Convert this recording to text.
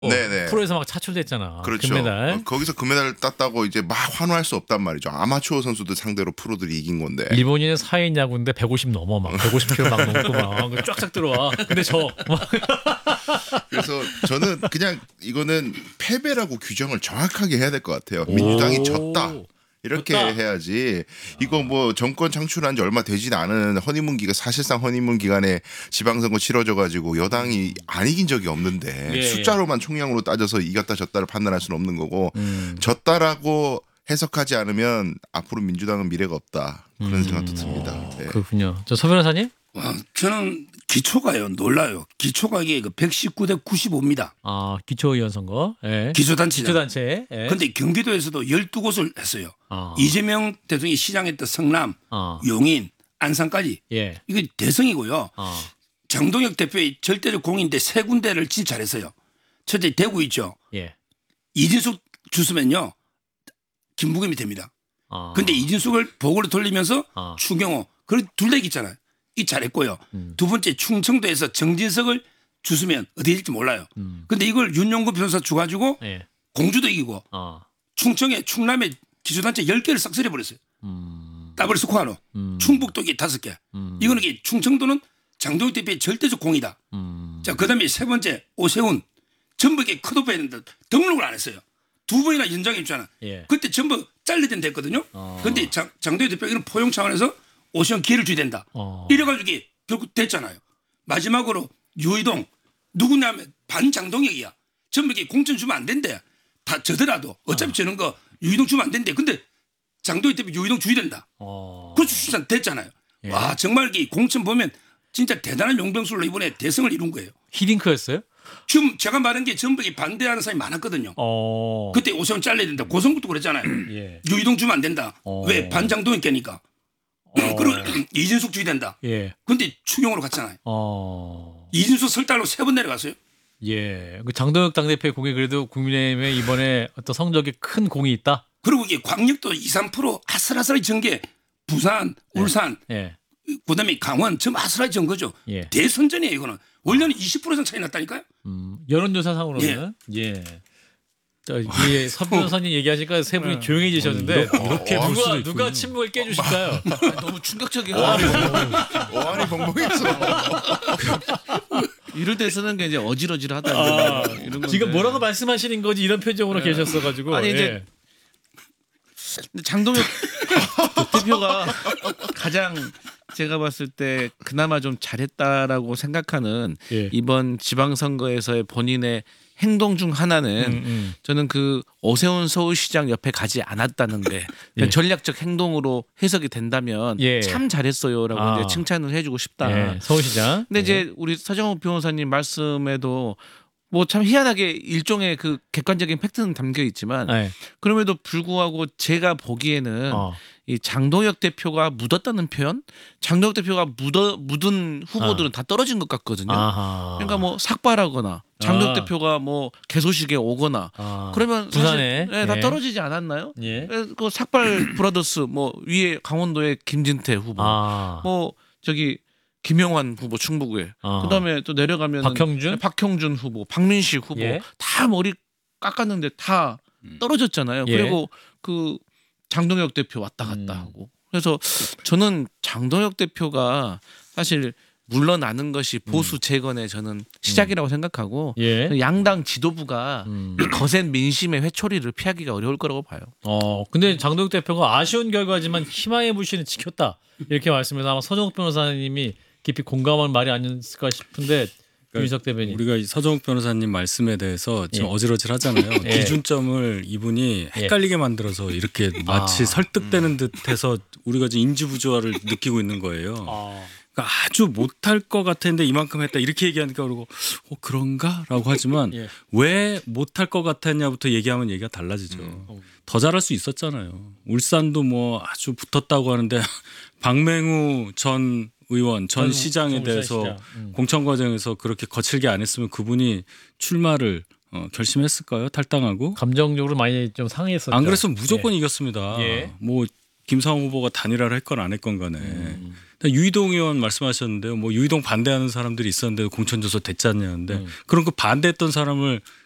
네네. 프로에서 막 차출됐잖아. 그렇죠. 금메달. 거기서 금메달을 땄다고 이제 막 환호할 수 없단 말이죠. 아마추어 선수들 상대로 프로들이 이긴 건데. 일본인은 4인 야구인데 150 넘어 막 150kg 막 넘고 막 쫙쫙 들어와. 근데 그래서 저는 그냥 이거는 패배라고 규정을 정확하게 해야 될 것 같아요. 민주당이 졌다. 이렇게 졌다. 해야지. 이거 뭐 정권 창출한 지 얼마 되진 않은 허니문 기간, 사실상 허니문 기간에 지방선거 치러져 가지고 여당이 안 이긴 적이 없는데 예. 숫자로만 총량으로 따져서 이겼다 졌다를 판단할 수는 없는 거고 졌다라고 해석하지 않으면 앞으로 민주당은 미래가 없다. 그런 생각도 듭니다. 네. 그렇군요. 저 서 변호사님? 저는 기초가요 놀라요. 기초가 이게 119대 95입니다. 아 기초의원 선거. 예. 기초단체죠. 기초단체. 예. 근데 경기도에서도 12곳을 했어요. 이재명 대통령이 시장했던 성남, 용인, 안산까지. 예. 이거 대성이고요. 장동혁 대표의 절대적 공인데 세 군데를 진짜 잘했어요. 첫째 대구 있죠. 예. 이진숙 주스면요. 김부겸이 됩니다. 근데 이진숙을 보고로 돌리면서 추경호 그런 둘 다 있잖아요. 이 잘했고요. 두 번째 충청도에서 정진석을 주스면 어디 될지 몰라요. 근데 이걸 윤용구 변호사 주가지고 예. 공주도 이기고 충청에 충남에 기초단체 10개를 싹 쓸어버렸어요. 더블 스코어로. 충북도 이게 5개. 이거는 이게 충청도는 장동혁 대표의 절대적 공이다. 자, 그다음에 세 번째 오세훈 전부 이게 컷오프 했는데 등록을 안 했어요. 두 번이나 연장해 줬잖아. 예. 그때 전부 잘리던 됐거든요. 근데 장동혁 대표가 이런 포용 차원에서 오세훈 기회를 줘야 된다. 이래가지고 이게 결국 됐잖아요. 마지막으로 유이동 누구냐면 반장동혁이야. 전부 이게 공천 주면 안 된대. 다 저더라도 어차피 저는 거 유이동 주면 안 된대. 근데 장동혁 대표 유이동 줘야 된다. 그렇죠. 진짜 됐잖아요. 예. 와 정말 이 공천 보면 진짜 대단한 용병술로 이번에 대승을 이룬 거예요. 히딩크였어요? 지금 제가 말한 게 전부 반대하는 사람이 많았거든요. 그때 오세훈 잘라야 된다. 고성국도 그랬잖아요. 예. 유이동 주면 안 된다. 왜? 반장동혁 깨니까. 그리고 이진숙 주야 된다. 예. 근데 추경으로 갔잖아요. 이진숙 설달로 3번 내려갔어요. 예. 그 장동혁 당대표의 공이 그래도 국민의힘에 이번에 어떤 성적에 큰 공이 있다. 그리고 이게 광역도 2, 3% 아슬아슬하게 전 게 부산, 울산, 예. 그다음에 강원 좀 아슬아슬하게 전 거죠. 예. 대선전이에요 이거는. 원래는 20% 이상 차이 났다니까요. 여론조사상으로는 예. 이 서 변호사님 얘기하시니까 세 분이 조용해지셨는데 이렇게 볼 수도 누가 침묵을 깨주실까요? 너무 충격적이야. 어안이 벙벙했어. 이럴 때 쓰는 게 이제 어질어질하다 이런 건데. 지금 뭐라고 말씀하시는 거지 이런 표정으로 계셨어가지고. 아니 이제 근데 장동혁 대표가 가장 제가 봤을 때 그나마 좀 잘했다라고 생각하는 이번 지방선거에서의 본인의 행동 중 하나는 저는 그 오세훈 서울시장 옆에 가지 않았다는 게 전략적 행동으로 해석이 된다면 참 잘했어요라고 이제 칭찬을 해주고 싶다. 서울시장. 근데 이제 우리 서정욱 변호사님 말씀에도 뭐 참 희한하게 일종의 그 객관적인 팩트는 담겨 있지만 그럼에도 불구하고 제가 보기에는 이 장동혁 대표가 묻었다는 표현, 장동혁 대표가 묻은 후보들은 다 떨어진 것 같거든요. 그러니까 뭐 삭발하거나 장동혁 대표가 뭐 개소식에 오거나 그러면 부산에 사실 다 떨어지지 않았나요? 그 삭발 브라더스 뭐 위에 강원도의 김진태 후보, 뭐 저기 김영환 후보 충북에 그다음에 또 내려가면 박형준 후보, 박민식 후보 다 머리 깎았는데 다 떨어졌잖아요. 그리고 그 장동혁 대표 왔다 갔다 하고 그래서 저는 장동혁 대표가 사실 물러나는 것이 보수 재건의 저는 시작이라고 생각하고 양당 지도부가 이 거센 민심의 회초리를 피하기가 어려울 거라고 봐요. 근데 장동혁 대표가 아쉬운 결과지만 희망의 불씨는 지켰다 이렇게 말씀해서 아마 서정욱 변호사님이 깊이 공감할 말이 아니었을까 싶은데 유희석 대변인. 우리가 서정욱 변호사님 말씀에 대해서 지금 어질어질하잖아요. 기준점을 이분이 헷갈리게 만들어서 이렇게 마치 설득되는 듯해서 우리가 지금 인지부조화를 느끼고 있는 거예요. 그러니까 아주 못할 것 같았는데 이만큼 했다 이렇게 얘기하니까 그러고 그런가라고 하지만 왜 못할 것 같았냐부터 얘기하면 얘기가 달라지죠. 더 잘할 수 있었잖아요. 울산도 뭐 아주 붙었다고 하는데 박맹우 전 의원 전 시장에 대해서 공천 과정에서 그렇게 거칠게 안 했으면 그분이 출마를 결심했을까요? 탈당하고 감정적으로 많이 좀 상했었죠. 안 그랬으면 무조건 이겼습니다. 뭐 김상호 후보가 단일화를 했건 안 했건 간에 유이동 의원 말씀하셨는데요. 뭐 유이동 반대하는 사람들이 있었는데 공천 줘서 됐지 않냐는데 그럼 그 반대했던 사람을